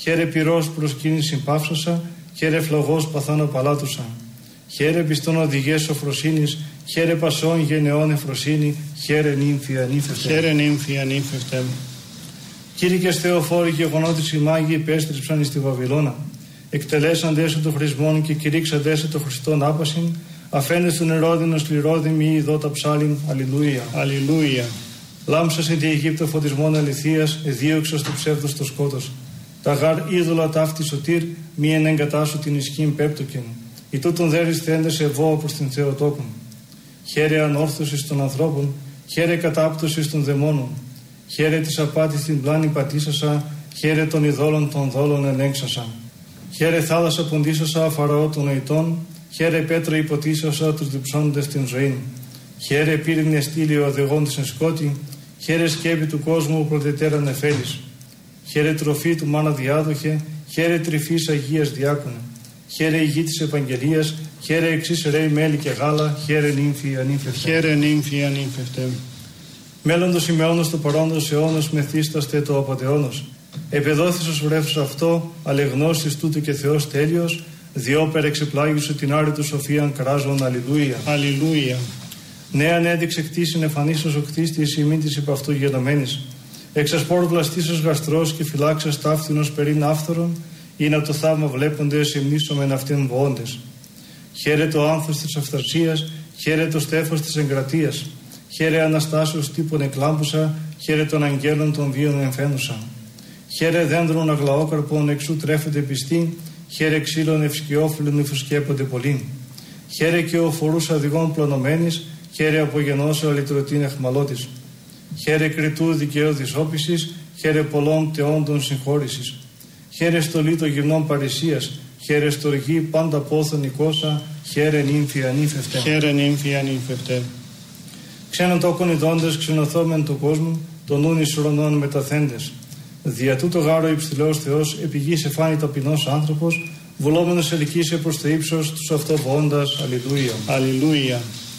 χαίρε πυρός προσκύνησιν παύσασα, χαίρε φλογός παθάνω παλάτουσα. Χαίρε πιστών οδηγές σοφροσύνης, χαίρε πασών γενεών εφροσύνη, χαίρε νύμφη ανήφευτε. Χαίρε νύμφη ανήφευτε. Κήρυκες Θεοφόροι και γονότης οι μάγοι υπέστρεψαν εις τη Βαβυλώνα. Εκτελέσαντες των χρησμών και κηρύξαντες των Χριστών άπασιν, αφέντες του νερόδινος λιρόδημοι ειδώτα ψάλιν, αλληλούια. Αλληλούια. Λάμψασε τη Αιγύπτο φωτισμόν αληθείας, εδίωξας το ψεύδος το σκότος. Τα γάρ είδωλα ταύτη σωτήρ, μη εν εγκατάσου την ισχύν πέπτοκεν. Η τούτον δέρεις θέντες ευώ προς την Θεοτόκον. Χαίρε ανόρθωσης των ανθρώπων, χαίρε κατάπτωσης των δαιμόνων. Χαίρε της απάτης την πλάνη πατήσασα, χαίρε των ειδόλων των δόλων ελέγξασα. Χαίρε θάλασσα ποντίσασα αφαραώ των νοητών, χαίρε πέτρο υποτίσασα τους διψώντες την ζωήν. Χαίρε πύρινε στήλη ο οδηγών της εν σκότη, χαίρε σκέπη του κόσμου πρωτετέρα νεφέλης. Χαίρε τροφή του μάνα διάδοχε, χαίρε τρυφής Αγίας διάκονε. Χαίρε η γη της Ευαγγελίας, χαίρε εξής ρέει μέλι και γάλα, χαίρε νύμφη ανήφευτε. Χαίρε νύμφη ανήφευτε. Μέλλοντος ημεώνος το παρόντος αιώνος μεθύσταστε το απατεώνος. Επεδόθησος βρέφους αυτό, αλεγνώστης τούτου και Θεός τέλειος, διόπερ εξεπλάγησου την άρρη του σοφίαν κράζον, αλληλούια. Αλληλούια. Νέαν έδειξε κτήσιν εφανίσος ο κτίστης ημίν της υπ' αυτού γενομένης. Εξασπόρου βλαστήσος γαστρός και φυλάξας ταύτινος περίν άφθορον, ή να το θαύμα βλέποντες υμνήσομεν αυτήν βοώντες. Χαίρε το άνθος της αυθαρσίας, χαίρε το στέφος της εγκρατείας. Χαίρε Αναστάσεως τύπων εκλάμπουσα, χαίρε των αγγέλων των βίων εμφαίνουσα. Χαίρε δέντρων αγλαόκαρπων εξού τρέφεται πιστή, χαίρε ξύλων ευσκιόφυλλων υφουσκέπονται πολύ. Χαίρε και ο φορούς αδηγών πλονωμένης, χαίρε απογενώσεω αλυτρωτήν εχμαλώτης. Χαίρε κριτού δικαίου δυσόπισης, χαίρε πολλών τεόντων συγχώρησης. Χαίρε στολή των γυμνών παρησίας, χαίρε στοργή πάντα πόθον οικόσα, χαίρε νύμφη ανήφευτε. Χαίρε νύμφη ανήφευτε. Ξένων τόκων ειδώντες ξενωθόμεν του κόσμου, των νουν εις ουρανών μεταθέντες. Δια τούτο γάρο υψηλός Θεός, επί γης εφάνει ταπεινός άνθρωπος, βουλόμενος ελκύσε προς το ύψος τους αυτοβοώντας, αλληλούια. Αλληλούια.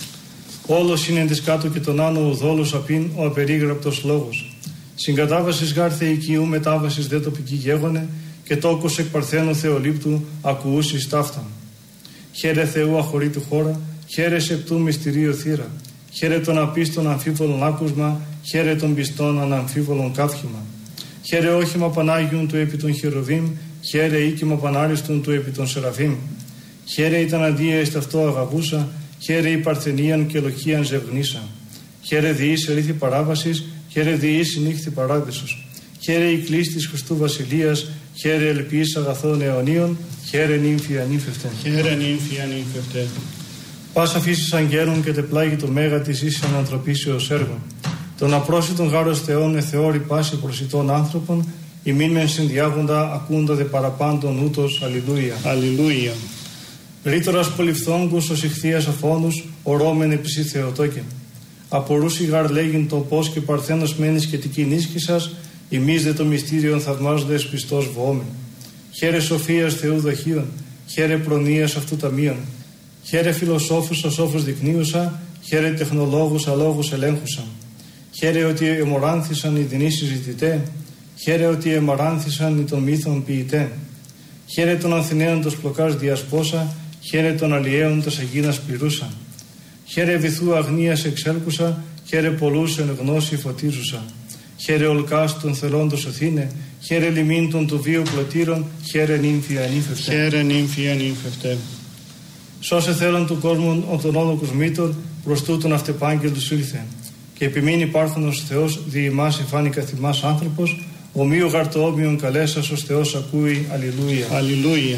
Όλος είναι της κάτω και τον άνω ουδόλους απειν ο απερίγραπτος λόγος. Συγκατάβασης γάρ θεϊκίου, μετάβασης δε τοπική γέγονε, και τόκος εκ παρθένου Θεολήπτου ακουούσις ταύταν. Χαίρε Θεού αχωρήτου χώρα, χαίρε σεπτού μυστηρίου θύρα. Χαίρε των απίστων αμφίβολων άκουσμα, χαίρε των πιστών αναμφίβολων καύχημα. Χαίρε όχημα Πανάγιον του επί των χερουβίμ, χαίρε οίκημα Πανάριστον του επί των Σεραφείμ. Χαίρε ήταν αντία εις ταυτό αγαπούσα, χαίρε η παρθενίαν και λοχίαν ζευγνήσα. Χαίρε διής ερήθη παράβασης, χαίρε διής νύχθη παράδεισος. Χαίρε η κλής της Χριστού Βασιλείας, χαίρε ελπίς αγαθών αιωνίων, χαίρε νύμφη ανήφευτε. Χαίρε νύμφη ανήφευτε. Πάσα φύσης αγγέλων και τεπλάγει το μέγα της ίσης ανθρωπίσεως έργων. Τον απρόσιτον γάρος Θεών εθεώρη πάση προσιτών άνθρωπων, ημίν μεν συνδιάγοντα ακούντα δε παραπάντων ούτως, αλληλούια. Αλληλούια. Ρήτορας πολυφθόγκους ως ηχθείας αφώνους, ορώμεν επισή Θεοτόκεν. Απορούσι γαρ λέγειν το πώς και παρθένος μένεις και τική νίσκη σας, ημείς δε το μυστήριον θαυμάζοντες πιστός βοόμεν. Χαίρε σοφίας Θεού δοχείων, χαίρε προνοίας αυτού ταμείων. Χαίρε φιλοσόφους ο σόφους δεικνύουσα, χαίρε τεχνολόγους αλόγους ελέγχουσα. Χαίρε ότι εμοράνθησαν οι δεινοί συζητητέ, χαίρε ότι εμοράνθησαν οι των μύθων ποιητέ. Χαίρε των Αθηναίων τος πλοκάς διασπόσα, χαίρε των αλλιέων τας αγίνας πληρούσα. Χαίρε βυθού αγνίας εξέλκουσα, χαίρε πολλούς εν γνώση φωτίζουσα. Χαίρε ολκάς των θελόντος Αθήνε, χαίρε λιμήν των του βίου πλωτήρων, χαίρε νύμφη ανήφευτε. Χαίρε νύμφη ανήφευτε. Σώσε θέλον του κόσμου ο των όλοκους μήτων, προς τούτον αυτεπάγγελτος ήλθε. Και επιμείνει υπάρχονος Θεός δι' ημάς εφάνει καθημάς άνθρωπος, ομοίου γαρτοόμοιον καλέσας ως Θεός ακούει, αλληλούια. Αλληλούια.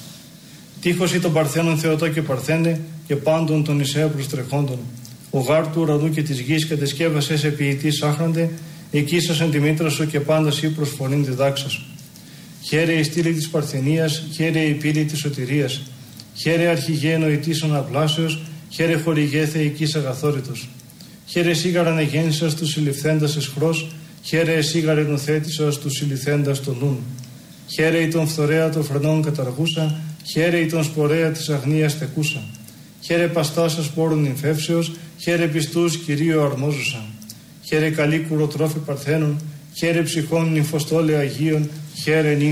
Τείχος ή των Παρθένων Θεοτό και Παρθένε και πάντων των Ισαίων προστρεχόντων. Ο γάρ του ουρανού και της γης κατεσκεύασες σε ποιητής άχραντε, εκείσασεν τη μήτρα σου και πάντα σύ προσφωνήν διδάξας. Χαίρε η στήλη της Παρθενίας, χαίρε η πύλη της σωτηρίας. Χαίρε αρχηγέ νοητής αναπλάσεως, χαίρε χορηγέ θεϊκής αγαθόρητος. Χαίρε σίγαραν εγέννησας του συλληφθέντας εσχρός, χαίρε εσίγαρε νοθέτησας του συλληφθέντας των νουν. Χαίρε η τον φθορέα των φρενών καταργούσα, χαίρε η τον σπορέα της αγνίας τεκούσα. Χαίρε παστάσα σπόρων νυμφεύσεως, χαίρε πιστούς Κυρίου αρμόζουσα. Χαίρε καλή κουροτρόφη Παρθένων, χαίρε ψυχών νυμφοστόλε Αγίων, χαίρε